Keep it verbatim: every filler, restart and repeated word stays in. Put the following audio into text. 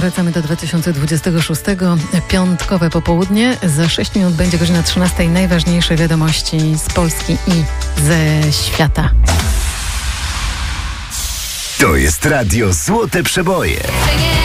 wracamy do dwa tysiące dwudziestego szóstego. Piątkowe popołudnie. Za sześć minut będzie godzina trzynasta. Najważniejsze wiadomości z Polski i ze świata. To jest Radio Złote Przeboje.